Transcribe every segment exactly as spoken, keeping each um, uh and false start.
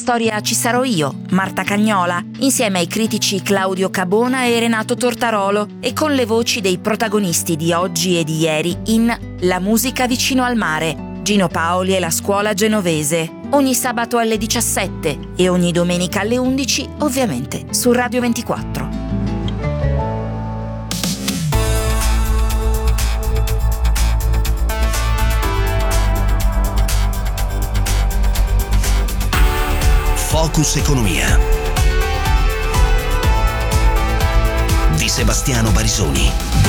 storia ci sarò io, Marta Cagnola, insieme ai critici Claudio Cabona e Renato Tortarolo e con le voci dei protagonisti di oggi e di ieri in La musica vicino al mare, Gino Paoli e la scuola genovese, ogni sabato alle diciassette e ogni domenica alle undici, ovviamente su Radio ventiquattro. Focus Economia di Sebastiano Barisoni.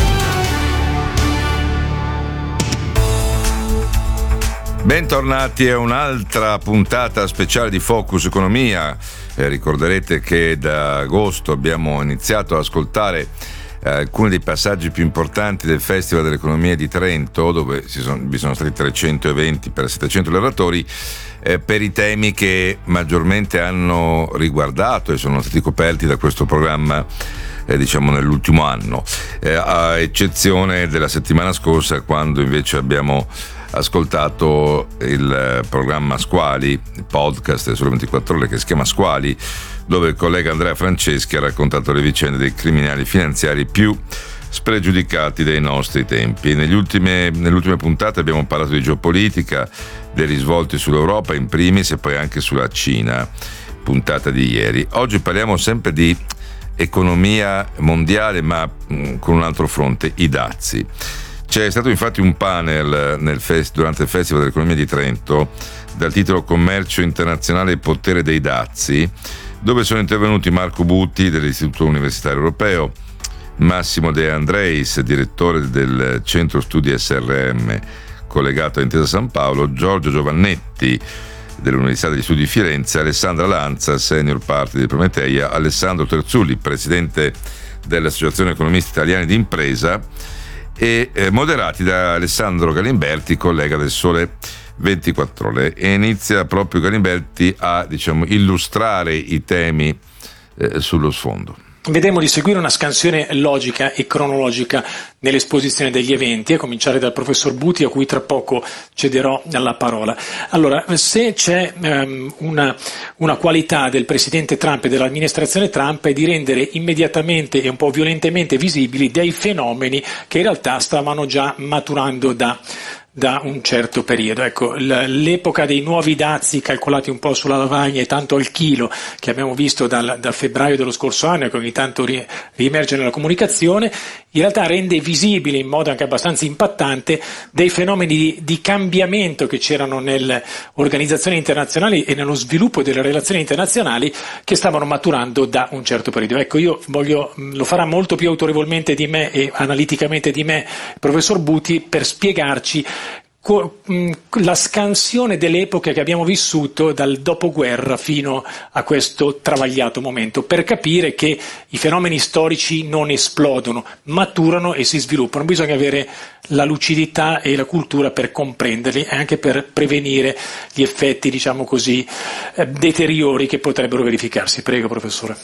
Bentornati a un'altra puntata speciale di Focus Economia. Eh, ricorderete che da agosto abbiamo iniziato ad ascoltare eh, alcuni dei passaggi più importanti del Festival dell'Economia di Trento, dove si sono, vi sono stati trecento eventi per settecento lavoratori, eh, per i temi che maggiormente hanno riguardato e sono stati coperti da questo programma eh, diciamo nell'ultimo anno, eh, a eccezione della settimana scorsa, quando invece abbiamo ascoltato il programma Squali, il podcast sulle ventiquattro ore che si chiama Squali, dove il collega Andrea Franceschi ha raccontato le vicende dei criminali finanziari più spregiudicati dei nostri tempi. Negli ultime, nelle ultime puntate abbiamo parlato di geopolitica, dei risvolti sull'Europa in primis e poi anche sulla Cina, puntata di ieri. Oggi parliamo sempre di economia mondiale, ma mh, con un altro fronte, i dazi. C'è stato infatti un panel nel fest- durante il Festival dell'Economia di Trento dal titolo Commercio internazionale e potere dei dazi, dove sono intervenuti Marco Butti dell'Istituto Universitario Europeo, Massimo De Andreis, direttore del Centro Studi S R M collegato a Intesa San Paolo, Giorgio Giovannetti dell'Università degli Studi di Firenze, Alessandra Lanza, senior partner di Prometeia, Alessandro Terzulli, presidente dell'Associazione Economisti Italiani di Impresa, e eh, moderati da Alessandro Galimberti, collega del Sole ventiquattro ore. E inizia proprio Galimberti a diciamo illustrare i temi eh, sullo sfondo. Vedremo di seguire una scansione logica e cronologica nell'esposizione degli eventi, a cominciare dal professor Butti, a cui tra poco cederò la parola. Allora, se c'è um, una, una qualità del presidente Trump e dell'amministrazione Trump è di rendere immediatamente e un po' violentemente visibili dei fenomeni che in realtà stavano già maturando da da un certo periodo. Ecco, l'epoca dei nuovi dazi calcolati un po' sulla lavagna e tanto al chilo che abbiamo visto dal, da febbraio dello scorso anno e che ogni tanto ri, riemerge nella comunicazione, in realtà rende visibile in modo anche abbastanza impattante dei fenomeni di, di cambiamento che c'erano nelle organizzazioni internazionali e nello sviluppo delle relazioni internazionali che stavano maturando da un certo periodo. Ecco, io voglio, lo farà molto più autorevolmente di me e analiticamente di me il professor Butti per spiegarci la scansione delle epoche che abbiamo vissuto dal dopoguerra fino a questo travagliato momento, per capire che i fenomeni storici non esplodono, maturano e si sviluppano. Bisogna avere la lucidità e la cultura per comprenderli e anche per prevenire gli effetti, diciamo così, eh, deteriori che potrebbero verificarsi. Prego, professore.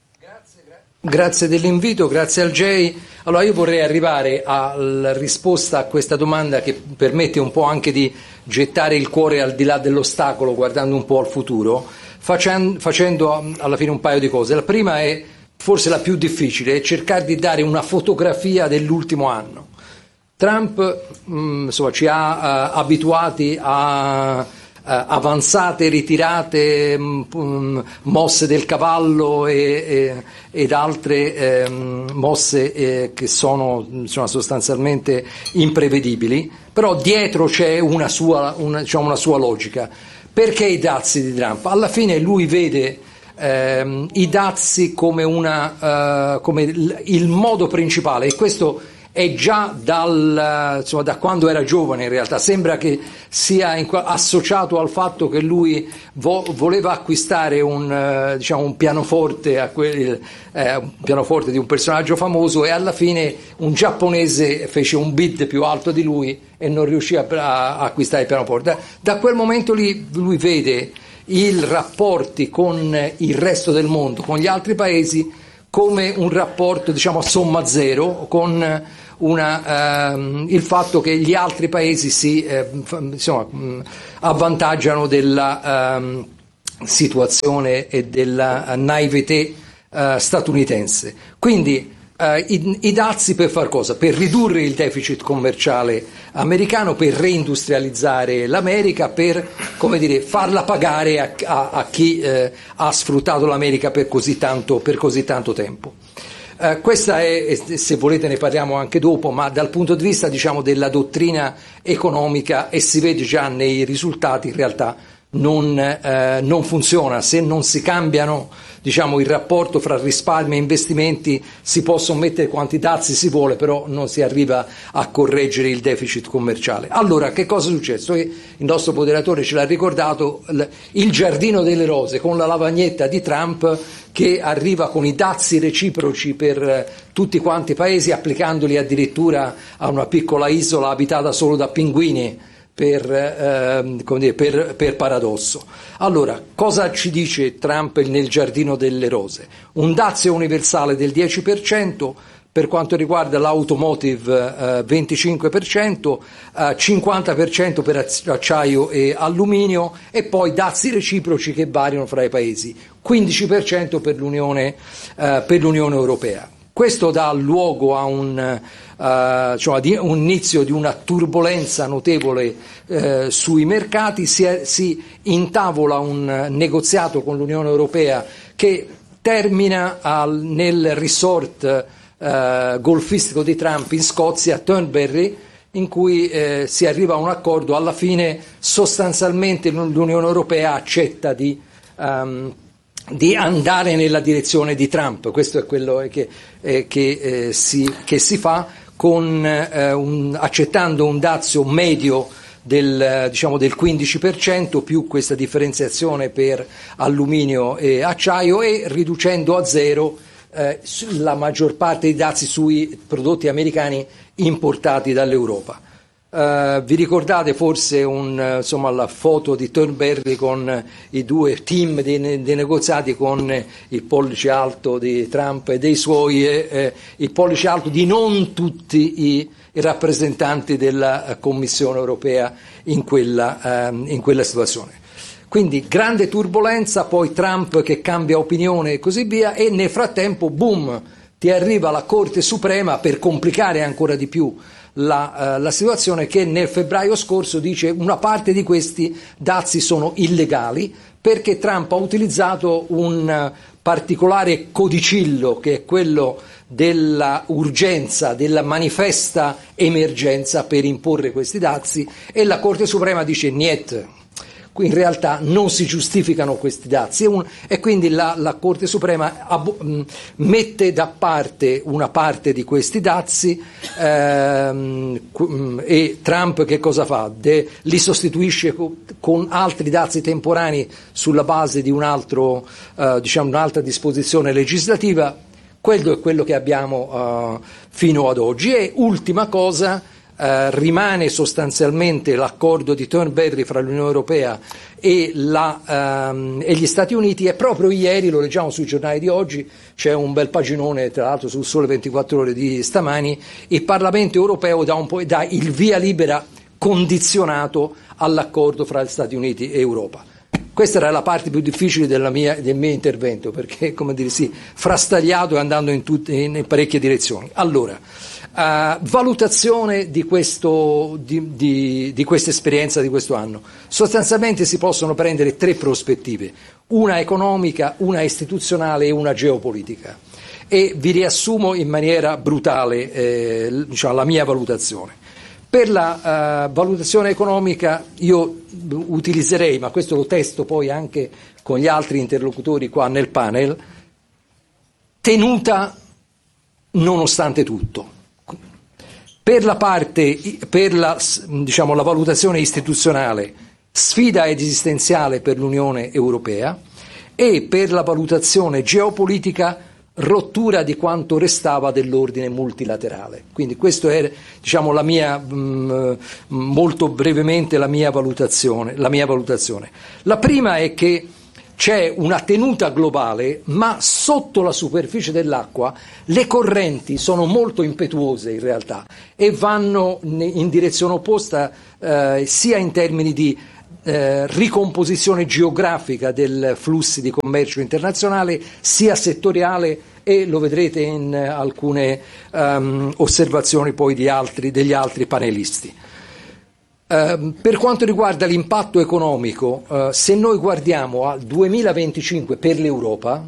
Grazie dell'invito, grazie al Jay. Allora io vorrei arrivare alla risposta a questa domanda che permette un po' anche di gettare il cuore al di là dell'ostacolo, guardando un po' al futuro, facendo, facendo alla fine un paio di cose. La prima è forse la più difficile, è cercare di dare una fotografia dell'ultimo anno. Trump mh, insomma, ci ha uh, abituati a Uh, avanzate, ritirate, um, mosse del cavallo e, e, ed altre um, mosse eh, che sono insomma, sostanzialmente imprevedibili, però dietro c'è una sua, una, diciamo, una sua logica. Perché i dazi di Trump? Alla fine lui vede um, i dazi come, una, uh, come il, il modo principale, e questo è già dal, insomma, da quando era giovane. In realtà sembra che sia in, associato al fatto che lui vo, voleva acquistare un, uh, diciamo, un pianoforte a quel, eh, un pianoforte di un personaggio famoso, e alla fine un giapponese fece un bid più alto di lui e non riuscì a, a acquistare il pianoforte. Da, da quel momento lì lui vede i rapporti con il resto del mondo, con gli altri paesi, come un rapporto, diciamo, a somma zero, con una, ehm, il fatto che gli altri paesi si eh, insomma, avvantaggiano della, ehm, situazione e della naivete uh, statunitense. Quindi uh, i, i dazi per far cosa? Per ridurre il deficit commerciale americano, per reindustrializzare l'America, per, come dire, farla pagare a, a, a chi uh, ha sfruttato l'America per così tanto, per così tanto tempo. Uh, questa è, se volete ne parliamo anche dopo, ma dal punto di vista, diciamo, della dottrina economica, e si vede già nei risultati, in realtà non, eh, non funziona. Se non si cambiano, diciamo, il rapporto fra risparmio e investimenti, si possono mettere quanti dazi si vuole, però non si arriva a correggere il deficit commerciale. Allora, che cosa è successo? Il nostro moderatore ce l'ha ricordato, il giardino delle rose con la lavagnetta di Trump, che arriva con i dazi reciproci per tutti quanti i paesi, applicandoli addirittura a una piccola isola abitata solo da pinguini, per, eh, come dire, per, per paradosso. Allora, cosa ci dice Trump nel giardino delle rose? Un dazio universale del dieci per cento, per quanto riguarda l'automotive eh, venticinque per cento, eh, cinquanta per cento per acciaio e alluminio, e poi dazi reciproci che variano fra i paesi, quindici per cento per l'Unione, eh, per l'Unione Europea. Questo dà luogo a un, uh, cioè un inizio di una turbolenza notevole uh, sui mercati. Si, è, si intavola un negoziato con l'Unione Europea che termina al, nel resort uh, golfistico di Trump in Scozia, Turnberry, in cui eh, si arriva a un accordo. Alla fine sostanzialmente l'Unione Europea accetta di um, di andare nella direzione di Trump. Questo è quello che, eh, che, eh, si, che si fa, con, eh, un, accettando un dazio medio del, diciamo, del quindici per cento, più questa differenziazione per alluminio e acciaio, e riducendo a zero eh, la maggior parte dei dazi sui prodotti americani importati dall'Europa. Uh, vi ricordate forse un, uh, insomma, la foto di Turnberry con uh, i due team dei, dei negoziati, con uh, il pollice alto di Trump e dei suoi, e uh, il pollice alto di non tutti i, i rappresentanti della uh, Commissione Europea in quella, uh, in quella situazione. Quindi grande turbolenza, poi Trump che cambia opinione e così via, e nel frattempo, boom, ti arriva la Corte Suprema per complicare ancora di più La, uh, la situazione, che nel febbraio scorso dice una parte di questi dazi sono illegali perché Trump ha utilizzato un uh, particolare codicillo, che è quello della urgenza, della manifesta emergenza, per imporre questi dazi, e la Corte Suprema dice niente. In realtà non si giustificano questi dazi, e, un, e quindi la, la Corte Suprema ab, mh, mette da parte una parte di questi dazi, ehm, mh, e Trump che cosa fa? De, li sostituisce co, con altri dazi temporanei sulla base di un altro, eh, diciamo, un'altra disposizione legislativa. Quello è quello che abbiamo uh, fino ad oggi. E ultima cosa, Uh, rimane sostanzialmente l'accordo di Turnberry fra l'Unione Europea e, la, um, e gli Stati Uniti, e proprio ieri, lo leggiamo sui giornali di oggi, c'è un bel paginone tra l'altro sul Sole ventiquattro Ore di stamani, il Parlamento Europeo dà, un po', dà il via libera condizionato all'accordo fra gli Stati Uniti e Europa. Questa era la parte più difficile della mia, del mio intervento, perché, come dire, sì, frastagliato e andando in, tutte, in parecchie direzioni. Allora, Uh, valutazione di, questo, di, di, di questa esperienza di questo anno. Sostanzialmente si possono prendere tre prospettive, una economica, una istituzionale e una geopolitica, e vi riassumo in maniera brutale eh, diciamo, la mia valutazione. Per la uh, valutazione economica io utilizzerei, ma questo lo testo poi anche con gli altri interlocutori qua nel panel, tenuta nonostante tutto. Per la parte, per la, diciamo, la valutazione istituzionale, sfida esistenziale per l'Unione Europea, e per la valutazione geopolitica, rottura di quanto restava dell'ordine multilaterale. Quindi questa è, diciamo, la mia, mh, molto brevemente la mia valutazione, la mia valutazione. La prima è che c'è una tenuta globale, ma sotto la superficie dell'acqua le correnti sono molto impetuose in realtà, e vanno in direzione opposta, eh, sia in termini di eh, ricomposizione geografica dei flussi di commercio internazionale, sia settoriale, e lo vedrete in alcune um, osservazioni poi di altri, degli altri panelisti. Uh, per quanto riguarda l'impatto economico, uh, se noi guardiamo al duemilaventicinque per l'Europa,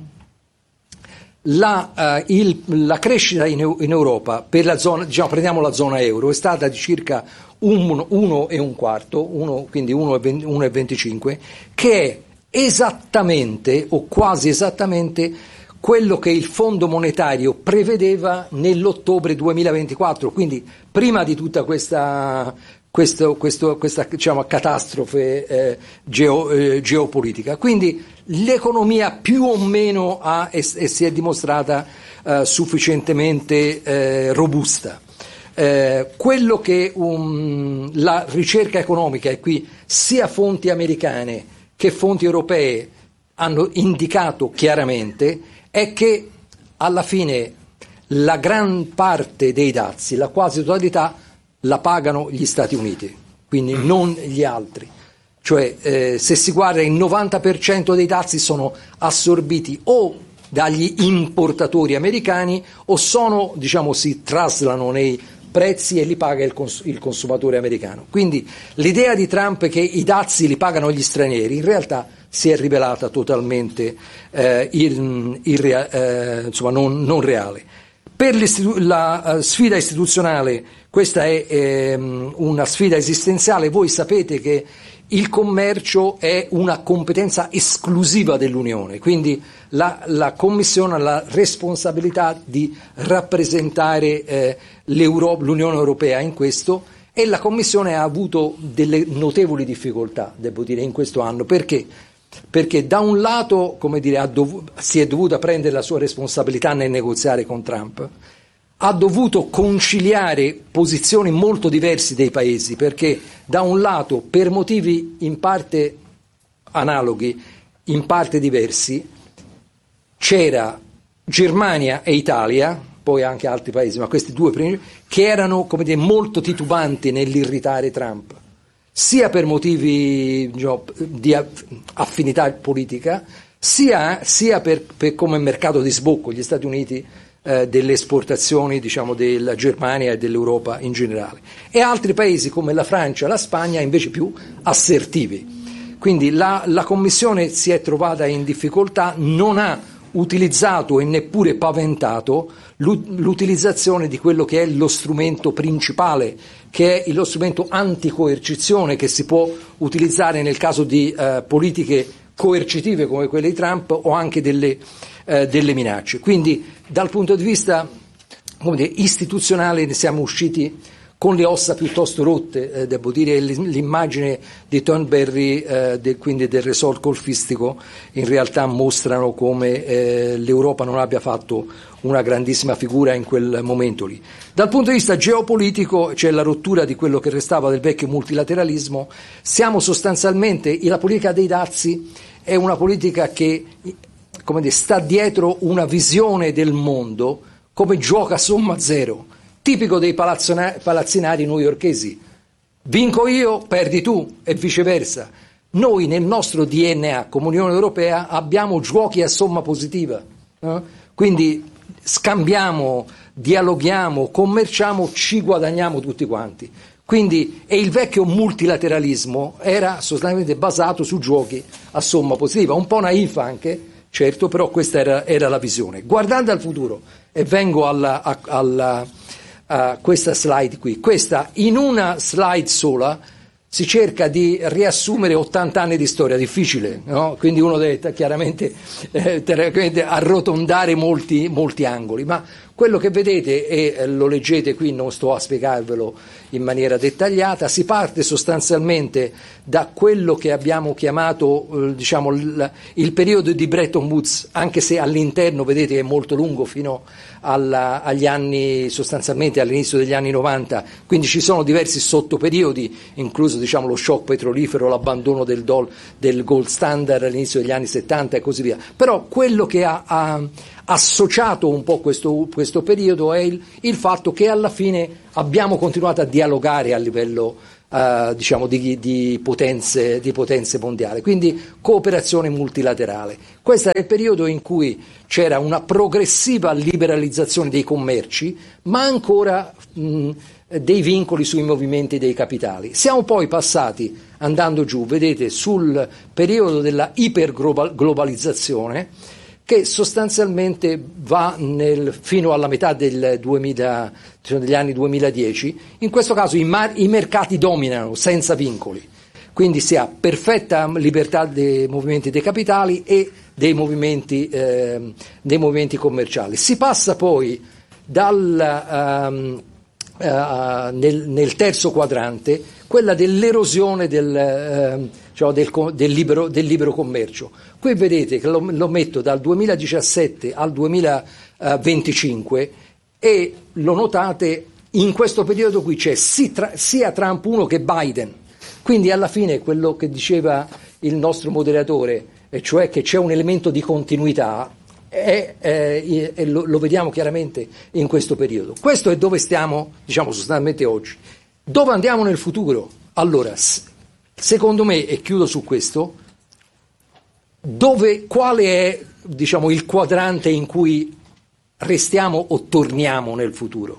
la, uh, il, la crescita in, in Europa per la zona, diciamo, prendiamo la zona euro, è stata di circa uno e un quarto, uno, quindi uno virgola venticinque, che è esattamente o quasi esattamente quello che il Fondo monetario prevedeva nell'ottobre duemilaventiquattro, quindi prima di tutta questa, questo, questo, questa diciamo, catastrofe eh, geo, eh, geopolitica. Quindi l'economia più o meno ha e, e si è dimostrata eh, sufficientemente eh, robusta. Eh, quello che um, la ricerca economica, e qui sia fonti americane che fonti europee hanno indicato chiaramente, è che alla fine la gran parte dei dazi, la quasi totalità, la pagano gli Stati Uniti, quindi non gli altri. Cioè eh, se si guarda, il novanta per cento dei dazi sono assorbiti o dagli importatori americani o sono, diciamo, si traslano nei prezzi e li paga il, cons- il consumatore americano. Quindi l'idea di Trump che i dazi li pagano gli stranieri in realtà si è rivelata totalmente eh, il, il, eh, insomma, non, non reale. Per la uh, sfida istituzionale, questa è eh, una sfida esistenziale. Voi sapete che il commercio è una competenza esclusiva dell'Unione, quindi la, la Commissione ha la responsabilità di rappresentare eh, l'Unione Europea in questo, e la Commissione ha avuto delle notevoli difficoltà, devo dire, in questo anno. Perché? Perché da un lato, come dire, ha dov- si è dovuta prendere la sua responsabilità nel negoziare con Trump, ha dovuto conciliare posizioni molto diverse dei paesi, perché da un lato, per motivi in parte analoghi, in parte diversi, c'era Germania e Italia, poi anche altri paesi, ma questi due primi, che erano, come dire, molto titubanti nell'irritare Trump, sia per motivi, diciamo, di affinità politica, sia, sia per, per come mercato di sbocco, gli Stati Uniti eh, delle esportazioni, diciamo, della Germania e dell'Europa in generale, e altri paesi come la Francia e la Spagna invece più assertivi. Quindi la, la Commissione si è trovata in difficoltà, non ha utilizzato e neppure paventato l'utilizzazione di quello che è lo strumento principale, che è lo strumento anticoercizione, che si può utilizzare nel caso di eh, politiche coercitive come quelle di Trump o anche delle, eh, delle minacce. Quindi dal punto di vista, come dire, istituzionale ne siamo usciti con le ossa piuttosto rotte, eh, devo dire. L'immagine di Thornberry, eh, de, quindi del resort golfistico, in realtà mostrano come eh, l'Europa non abbia fatto una grandissima figura in quel momento lì. Dal punto di vista geopolitico c'è la rottura di quello che restava del vecchio multilateralismo. Siamo sostanzialmente, la politica dei dazi è una politica che, come dire, sta dietro una visione del mondo come gioca a somma zero, tipico dei palazzinari newyorkesi. Vinco io, perdi tu, e viceversa. Noi nel nostro D N A come Unione Europea abbiamo giochi a somma positiva, eh? Quindi scambiamo, dialoghiamo, commerciamo, ci guadagniamo tutti quanti. Quindi, e il vecchio multilateralismo era sostanzialmente basato su giochi a somma positiva, un po' naif anche, certo, però questa era, era la visione. Guardando al futuro, e vengo alla, a, alla a questa slide qui, questa in una slide sola si cerca di riassumere ottanta anni di storia, difficile, no? Quindi uno deve chiaramente eh, arrotondare molti, molti angoli, ma quello che vedete, e lo leggete qui, non sto a spiegarvelo in maniera dettagliata, si parte sostanzialmente da quello che abbiamo chiamato eh, diciamo, il, il periodo di Bretton Woods, anche se all'interno vedete è molto lungo fino alla, agli anni, sostanzialmente all'inizio degli anni novanta, quindi ci sono diversi sottoperiodi, incluso diciamo, lo shock petrolifero, l'abbandono del, dol, del gold standard all'inizio degli anni settanta e così via. Però quello che ha, ha associato un po' questo, questo periodo è il, il fatto che alla fine abbiamo continuato a dialogare a livello, uh, diciamo di, di, potenze, di potenze mondiali, quindi cooperazione multilaterale. Questo era il periodo in cui c'era una progressiva liberalizzazione dei commerci, ma ancora mh, dei vincoli sui movimenti dei capitali. Siamo poi passati, andando giù, vedete, sul periodo della iperglobalizzazione, che sostanzialmente va nel, fino alla metà del duemila, cioè degli anni duemiladieci. In questo caso i, mar, i mercati dominano senza vincoli, quindi si ha perfetta libertà dei movimenti dei capitali e dei movimenti, eh, dei movimenti commerciali. Si passa poi dal, um, uh, nel, nel terzo quadrante, quella dell'erosione del, uh, cioè del, del, libero, del libero commercio. Qui vedete che lo, lo metto dal duemiladiciassette al duemilaventicinque e lo notate, in questo periodo qui c'è sia Trump uno che Biden, quindi alla fine quello che diceva il nostro moderatore, e cioè che c'è un elemento di continuità, è, è, è, lo, lo vediamo chiaramente in questo periodo. Questo è dove stiamo, diciamo, sostanzialmente oggi. Dove andiamo nel futuro? Allora, secondo me, e chiudo su questo, dove, quale è, diciamo, il quadrante in cui restiamo o torniamo nel futuro?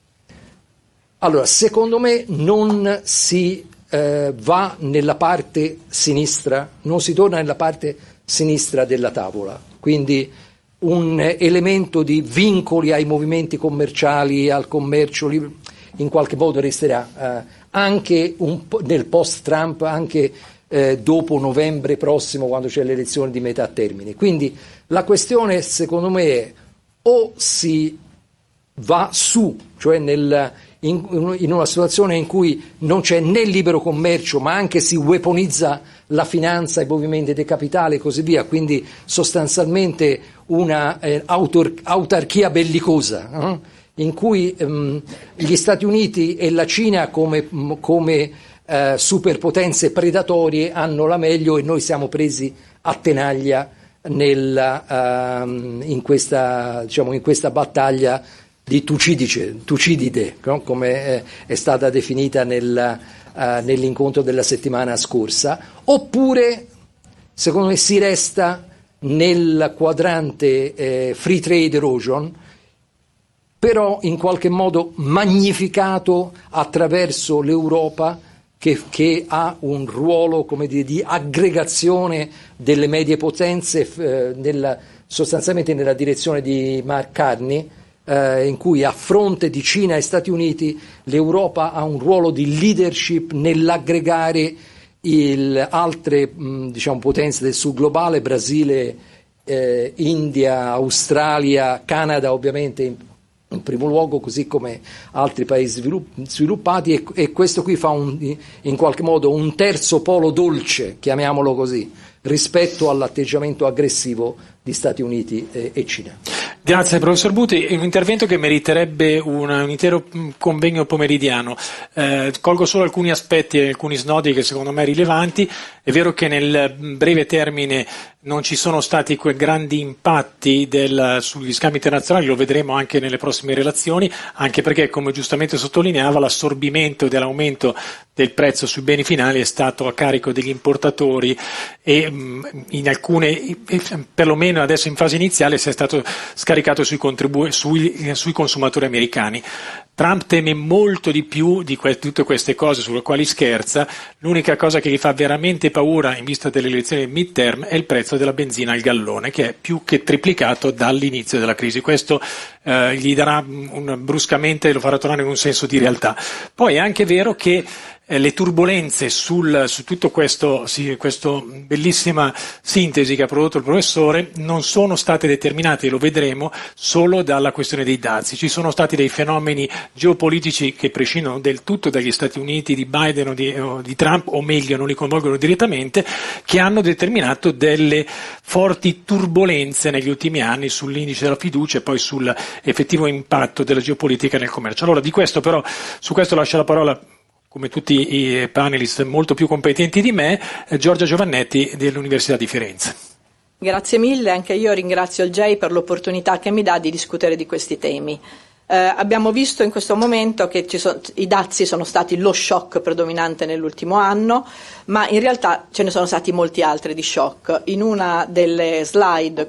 Allora, secondo me non si eh, va nella parte sinistra, non si torna nella parte sinistra della tavola, quindi un elemento di vincoli ai movimenti commerciali, al commercio, in qualche modo resterà eh, anche un po' nel post-Trump, anche eh, dopo novembre prossimo, quando c'è l'elezione di metà termine. Quindi la questione, secondo me, è o si va su, cioè nel, in, in una situazione in cui non c'è né libero commercio, ma anche si weaponizza la finanza, i movimenti dei capitali e così via, quindi sostanzialmente una eh, autor, autarchia bellicosa, eh? in cui ehm, gli Stati Uniti e la Cina come, come eh, superpotenze predatorie hanno la meglio e noi siamo presi a tenaglia nella, uh, in, questa, diciamo, in questa battaglia di Tucidice, Tucidide, no? Come è, è stata definita nel, uh, nell'incontro della settimana scorsa, oppure secondo me si resta nel quadrante eh, free trade erosion, però in qualche modo magnificato attraverso l'Europa che, che ha un ruolo, come dire, di aggregazione delle medie potenze eh, nella, sostanzialmente nella direzione di Mark Carney, eh, in cui a fronte di Cina e Stati Uniti l'Europa ha un ruolo di leadership nell'aggregare il, altre mh, diciamo, potenze del sud globale, Brasile, eh, India, Australia, Canada ovviamente in, in primo luogo, così come altri paesi sviluppati, e, e questo qui fa un, in qualche modo un terzo polo dolce, chiamiamolo così, rispetto all'atteggiamento aggressivo di Stati Uniti e, e Cina. Grazie professor Buti, un intervento che meriterebbe un, un intero convegno pomeridiano. Eh, colgo solo alcuni aspetti e alcuni snodi che secondo me rilevanti. È vero che nel breve termine non ci sono stati quei grandi impatti del, sugli scambi internazionali, lo vedremo anche nelle prossime relazioni, anche perché, come giustamente sottolineava, l'assorbimento dell'aumento del prezzo sui beni finali è stato a carico degli importatori e mh, in alcune, perlomeno adesso in fase iniziale, si è stato scaricato sui, contribu- sui, sui consumatori americani. Trump teme molto di più di que- tutte queste cose sulle quali scherza. L'unica cosa che gli fa veramente paura in vista delle elezioni midterm è il prezzo della benzina al gallone, che è più che triplicato dall'inizio della crisi. Questo eh, gli darà un, bruscamente, lo farà tornare in un senso di realtà. Poi è anche vero che le turbolenze sul, su tutto questo, sì, questa bellissima sintesi che ha prodotto il professore non sono state determinate, e lo vedremo, solo dalla questione dei dazi. Ci sono stati dei fenomeni geopolitici che prescindono del tutto dagli Stati Uniti di Biden o di, o di Trump, o meglio non li coinvolgono direttamente, che hanno determinato delle forti turbolenze negli ultimi anni sull'indice della fiducia e poi sull'effettivo impatto della geopolitica nel commercio. Allora di questo però, su questo lascio la parola, come tutti i panelist molto più competenti di me, Giorgia Giovannetti dell'Università di Firenze. Grazie mille, anche io ringrazio il J per l'opportunità che mi dà di discutere di questi temi. Eh, abbiamo visto in questo momento che ci sono, i dazi sono stati lo shock predominante nell'ultimo anno, ma in realtà ce ne sono stati molti altri di shock. In una delle slide